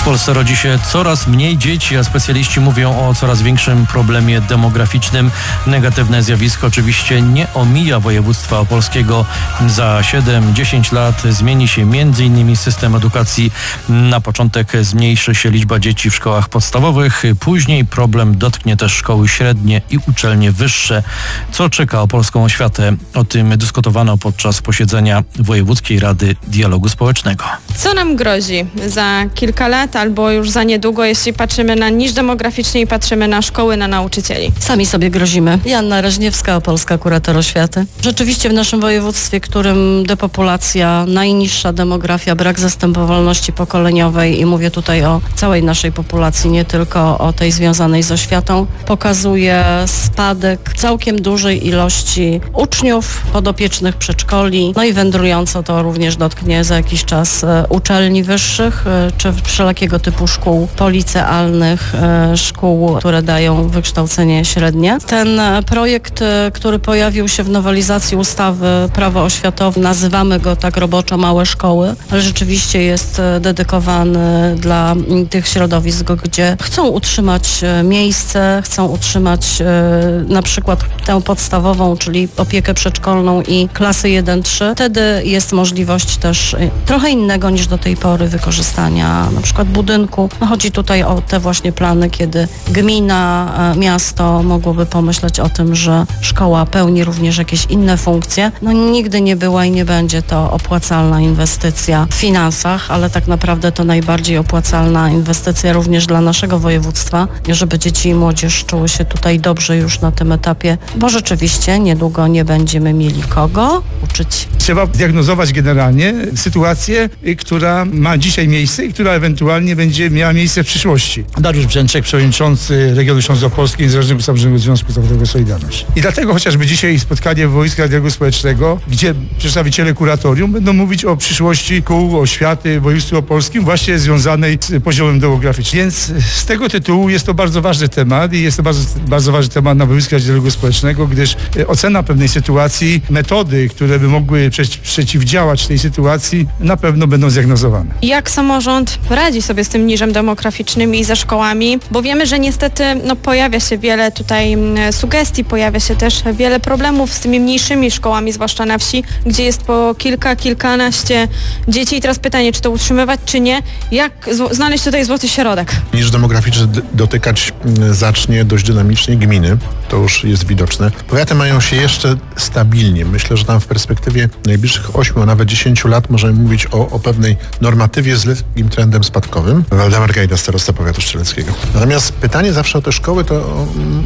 Polsce rodzi się coraz mniej dzieci, a specjaliści mówią o coraz większym problemie demograficznym. Negatywne zjawisko oczywiście nie omija województwa opolskiego. Za 7-10 lat zmieni się m.in. system edukacji. Na początek zmniejszy się liczba dzieci w szkołach podstawowych. Później problem dotknie też szkoły średnie i uczelnie wyższe. Co czeka opolską oświatę? O tym dyskutowano podczas posiedzenia Wojewódzkiej Rady Dialogu Społecznego. Co nam grozi za kilka lat albo już za niedługo, jeśli patrzymy na niż demograficzny i patrzymy na szkoły, na nauczycieli? Sami sobie grozimy. Joanna Reźniewska, opolska kurator oświaty. Rzeczywiście w naszym województwie, którym depopulacja, najniższa demografia, brak zastępowalności pokoleniowej i mówię tutaj o całej naszej populacji, nie tylko o tej związanej z oświatą, pokazuje spadek całkiem dużej ilości uczniów, podopiecznych przedszkoli, no i wędrująco to również dotknie za jakiś czas uczelni wyższych, czy wszelakiego typu szkół policealnych, szkół, które dają wykształcenie średnie. Ten projekt, który pojawił się w nowelizacji ustawy Prawo oświatowe, nazywamy go tak roboczo małe szkoły, ale rzeczywiście jest dedykowany dla tych środowisk, gdzie chcą utrzymać miejsce, chcą utrzymać na przykład tę podstawową, czyli opiekę przedszkolną i klasy 1-3. Wtedy jest możliwość też trochę innego niż do tej pory wykorzystania na przykład budynku. No, chodzi tutaj o te właśnie plany, kiedy gmina, miasto mogłoby pomyśleć o tym, że szkoła pełni również jakieś inne funkcje. No nigdy nie była i nie będzie to opłacalna inwestycja w finansach, ale tak naprawdę to najbardziej opłacalna inwestycja również dla naszego województwa, żeby dzieci i młodzież czuły się tutaj dobrze już na tym etapie, bo rzeczywiście niedługo nie będziemy mieli kogo uczyć. Trzeba diagnozować generalnie sytuację, która ma dzisiaj miejsce i która ewentualnie będzie miała miejsce w przyszłości. Dariusz Brzęczek, przewodniczący Regionu Śląsko-Polskiej Niezależnego Samorządowego Związku Zawodowego Solidarność. I dlatego chociażby dzisiaj spotkanie Wojewódzkiego Dialogu Społecznego, gdzie przedstawiciele kuratorium będą mówić o przyszłości kół oświaty w województwie opolskim właśnie związanej z poziomem demograficznym. Więc z tego tytułu jest to bardzo ważny temat i jest to bardzo ważny temat na Wojewódzkim Dialogu Społecznego, gdyż ocena pewnej sytuacji, metody, które by mogły przeciwdziałać tej sytuacji, na pewno będą zdiagnozowane. Jak samorząd radzi sobie z tym niżem demograficznym i ze szkołami? Bo wiemy, że niestety pojawia się wiele tutaj sugestii, pojawia się też wiele problemów z tymi mniejszymi szkołami, zwłaszcza na wsi, gdzie jest po kilkanaście dzieci. I teraz pytanie, czy to utrzymywać, czy nie? Jak znaleźć tutaj złoty środek? Niż demograficzny dotykać zacznie dość dynamicznie gminy, to już jest widoczne. Powiaty mają się jeszcze stabilnie. Myślę, że tam w perspektywie najbliższych 8, a nawet 10 lat możemy mówić o pewnej normatywie z lekkim trendem spadkowym. Waldemar Gajda, starosta powiatu strzeleckiego. Natomiast pytanie zawsze o te szkoły to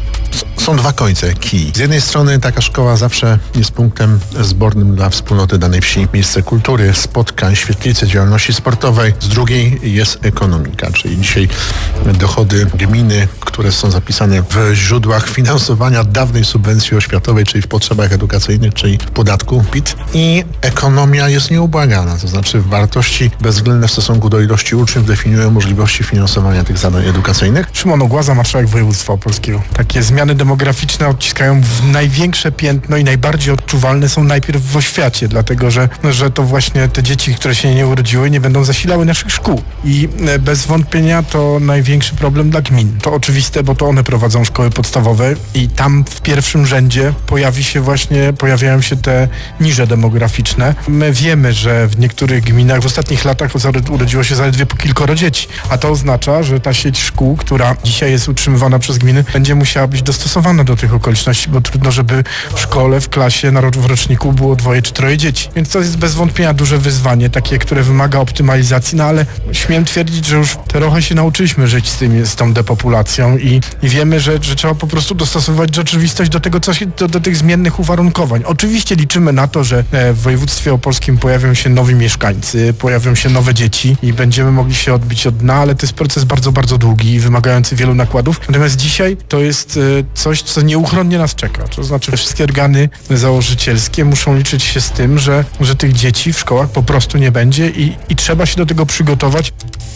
są dwa końce kij. Z jednej strony taka szkoła zawsze jest punktem zbornym dla wspólnoty danej wsi, miejsce kultury, spotkań, świetlicy, działalności sportowej. Z drugiej jest ekonomika, czyli dzisiaj dochody gminy, które są zapisane w źródłach finansowania dawnej subwencji oświatowej, czyli w potrzebach edukacyjnych, czyli w podatku PIT. I ekonomia jest nieubłagana, to znaczy wartości bezwzględne w stosunku do ilości uczniów definiują możliwości finansowania tych zadań edukacyjnych. Szymon Ogłaza, marszałek województwa opolskiego. Takie zmiany demograficzne odciskają w największe piętno i najbardziej odczuwalne są najpierw w oświacie, dlatego że to właśnie te dzieci, które się nie urodziły, nie będą zasilały naszych szkół. I bez wątpienia to największy problem dla gmin. To oczywiste, bo to one prowadzą szkoły podstawowe i tam w pierwszym rzędzie pojawiają się te niże demograficzne. My wiemy, że w niektórych gminach w ostatnich latach urodziło się zaledwie po kilkoro dzieci, a to oznacza, że ta sieć szkół, która dzisiaj jest utrzymywana przez gminy, będzie musiała być dostosowana do tych okoliczności, bo trudno, żeby w szkole, w klasie, w roczniku było 2 czy 3 dzieci. Więc to jest bez wątpienia duże wyzwanie, takie, które wymaga optymalizacji, ale śmiem twierdzić, że już trochę się nauczyliśmy żyć z tą depopulacją i wiemy, że trzeba po prostu dostosować rzeczywistość do tego, do tych zmiennych uwarunkowań. Oczywiście liczymy na to, że w województwie opolskim pojawią się nowi mieszkańcy, pojawią się nowe dzieci i będziemy mogli się odbić od dna, ale to jest proces bardzo, bardzo długi i wymagający wielu nakładów. Natomiast dzisiaj to jest coś, co nieuchronnie nas czeka. To znaczy wszystkie organy założycielskie muszą liczyć się z tym, że tych dzieci w szkołach po prostu nie będzie i trzeba się do tego przygotować.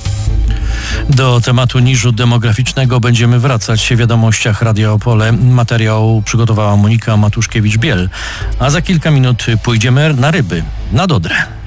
Do tematu niżu demograficznego będziemy wracać w wiadomościach Radia Opole. Materiał przygotowała Monika Matuszkiewicz-Biel. A za kilka minut pójdziemy na ryby, nad Odrę.